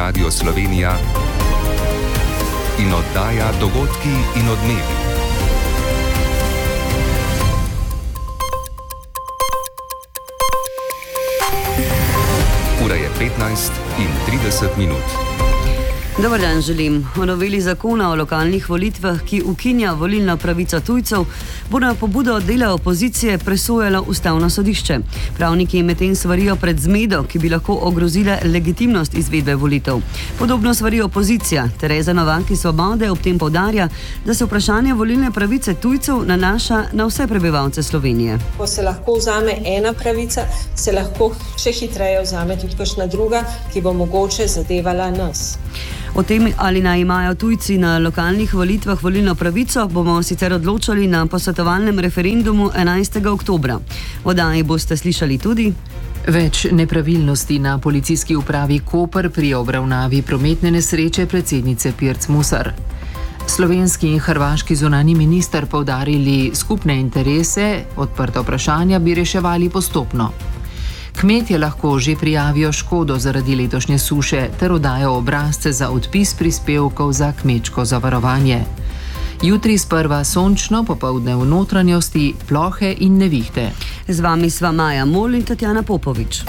Radio Slovenija in oddaja Dogodki in odmevi. Ura je 15:30. Dobar dan želim. O noveli zakona o lokalnih volitvah, ki ukinja volilno pravico tujcev, bo na pobudo dela opozicije presojalo Ustavno sodišče. Pravniki medtem svarijo pred zmedo, ki bi lahko ogrozila legitimnost izvedbe volitev. Podobno svari opozicija. Tereza Novak iz Svobode ob tem poudarja, da se vprašanje volilne pravice tujcev nanaša na vse prebivalce Slovenije. Ko se lahko vzame ena pravica, se lahko še hitreje vzame tudi kakšna druga, ki bo mogoče zadevala nas. O tem, ali naj imajo tujci na lokalnih volitvah volilno pravico, bomo sicer odločali na posvetovalnem referendumu 11. oktobra. V oddaji boste slišali tudi več nepravilnosti na policijski upravi Koper pri obravnavi prometne nesreče predsednice Pirc Musar. Slovenski in hrvaški zunanji minister poudarili skupne interese, odprta vprašanja bi reševali postopno. Kmetje lahko že prijavijo škodo zaradi letošnje suše ter oddajo obrazce za odpis prispevkov za kmečko zavarovanje. Jutri sprva sončno, popoldne v notranjosti plohe in nevihte. Z vami sva Maja Mol in Tatjana Popovič.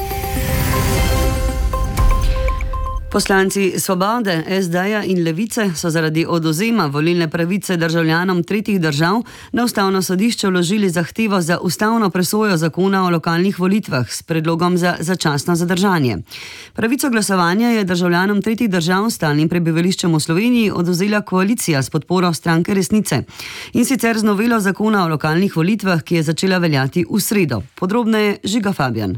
Poslanci Svobode, SD-ja in Levice so zaradi odvzema volilne pravice državljanom tretjih držav na Ustavno sodišče vložili zahtevo za ustavno presojo zakona o lokalnih volitvah s predlogom za začasno zadržanje. Pravico glasovanja je državljanom tretjih držav s stalnim prebivališčem v Sloveniji odvzela koalicija s podporo Stranke Resnice. In sicer z novelo zakona o lokalnih volitvah, ki je začela veljati v sredo. Podrobneje Žiga Fabjan.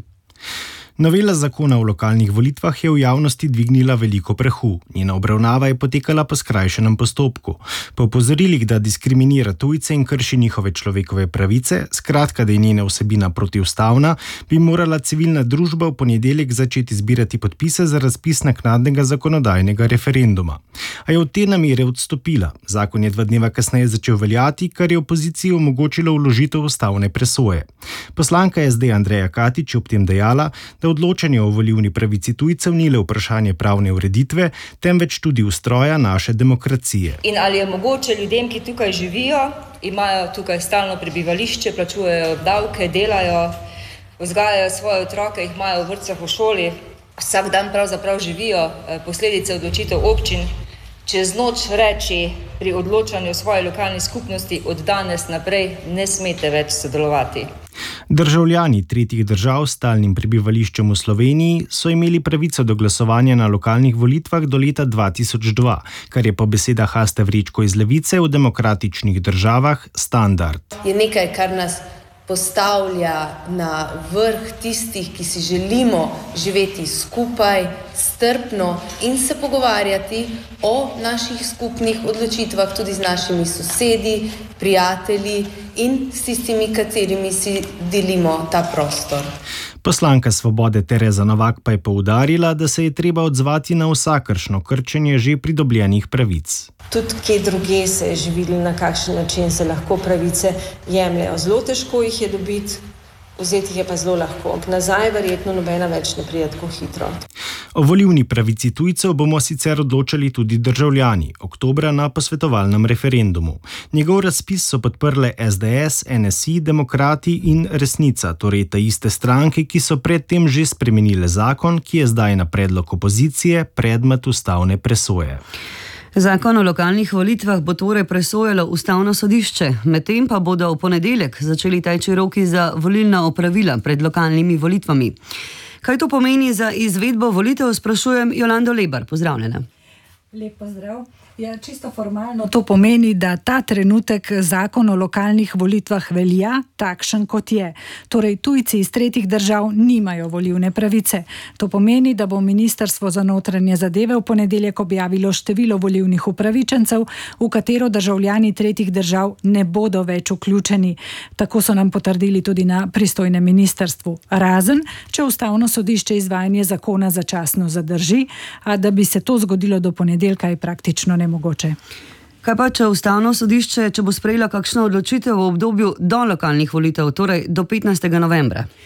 Novela zakona o lokalnih volitvah je v javnosti dvignila veliko prahu. Njena obravnava je potekala po skrajšanem postopku. Po opozorilih, da diskriminira tujce in krši njihove človekove pravice, skratka, da je njena vsebina protiustavna, bi morala civilna družba v ponedeljek začeti zbirati podpise za razpis naknadnega zakonodajnega referenduma. A je od te namere odstopila. Zakon je 2 dneva kasneje začel veljati, kar je opoziciji omogočilo vložitev ustavne presoje. Poslanka SD Andreja Katič je ob tem dejala, da odločanje o volilni pravici tujcev ni le vprašanje pravne ureditve, temveč tudi ustroja naše demokracije. In ali je mogoče ljudem, ki tukaj živijo, imajo tukaj stalno prebivališče, plačujejo davke, delajo, vzgajajo svoje otroke, jih imajo v vrtcih, v šoli, vsak dan pravzaprav živijo posledice odločitev občin, čez noč reči pri odločanju v svoji lokalni skupnosti od danes naprej ne smete več sodelovati. Državljani tretjih držav s stalnim prebivališčem v Sloveniji so imeli pravico do glasovanja na lokalnih volitvah do leta 2002, kar je po besedah Aste Vrečko iz Levice v demokratičnih državah standard. Je nekaj, kar nas postavlja na vrh tistih, ki si želimo živeti skupaj, strpno in se pogovarjati o naših skupnih odločitvah tudi z našimi sosedi, prijatelji in s tistimi, katerimi si delimo ta prostor. Poslanka Svobode Tereza Novak pa je poudarila, da se je treba odzvati na vsakršno krčenje že pridobljenih pravic. Tudi kje druge se je že videli, na kakšen način se lahko pravice jemljajo. Zelo težko jih je dobiti, vzeti jih je pa zelo lahko. Nazaj verjetno nobena več ne pride tako hitro. O volilni pravici tujcev bomo sicer odločali tudi državljani, oktobra na posvetovalnem referendumu. Njegov razpis so podprle SDS, NSI, Demokrati in Resnica, torej ta iste stranke, ki so predtem že spremenile zakon, ki je zdaj na predlog opozicije predmet ustavne presoje. Zakon o lokalnih volitvah bo torej presojalo Ustavno sodišče, medtem pa bodo v ponedeljek začeli teči roki za volilna opravila pred lokalnimi volitvami. Kaj to pomeni za izvedbo volitev, sprašujem Jolando Lebar. Pozdravljena. Lep pozdrav. Ja, čisto formalno to pomeni, da ta trenutek zakon o lokalnih volitvah velja takšen, kot je. Torej, tujci iz tretjih držav nimajo volilne pravice. To pomeni, da bo Ministrstvo za notranje zadeve v ponedeljek objavilo število volilnih upravičencev, v katero državljani tretjih držav ne bodo več vključeni. Tako so nam potrdili tudi na pristojnem ministrstvu. Razen, če Ustavno sodišče izvajanje zakona začasno zadrži, a da bi se to zgodilo do ponedeljka, je praktično nemogoče. Kaj pa, če Ustavno sodišče, če bo sprejela kakšno odločitev v obdobju do lokalnih volitev, torej do 15. novembra?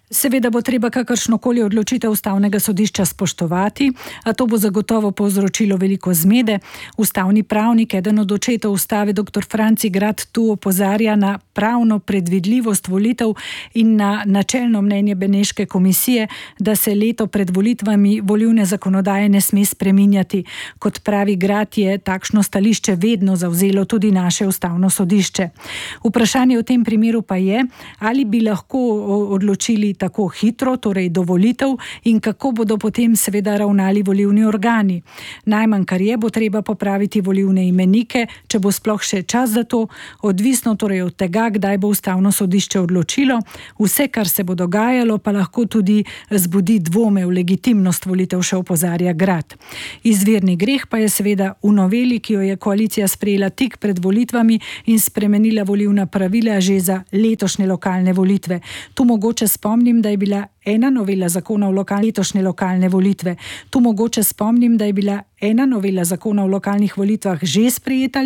Seveda bo treba kakršnokoli odločitev Ustavnega sodišča spoštovati, a to bo zagotovo povzročilo veliko zmede. Ustavni pravnik, eden od očetov ustave, dr. Franci Grad, tu opozarja na pravno predvidljivost volitev in na načelno mnenje Beneške komisije, da se leto pred volitvami volilne zakonodaje ne sme spreminjati. Kot pravi Grad, je takšno stališče vedno zavzelo tudi naše Ustavno sodišče. Vprašanje v tem primeru pa je, ali bi lahko odločili tako hitro, torej do volitev, in kako bodo potem seveda ravnali volilni organi. Najmanj, kar je, bo treba popraviti volilne imenike, če bo sploh še čas za to, odvisno torej od tega, kdaj bo Ustavno sodišče odločilo. Vse, kar se bo dogajalo, pa lahko tudi zbudi dvome v legitimnost volitev, še opozarja Grad. Izvirni greh pa je seveda v noveli, ki jo je koalicija sprejela tik pred volitvami in spremenila volilna pravila že za letošnje lokalne volitve. Tu mogoče spomnim, da je bila ena novela zakona o letošnje lokalne volitve. Tu mogoče spomnim, da je bila ena novela zakona o lokalnih volitvah že sprejeta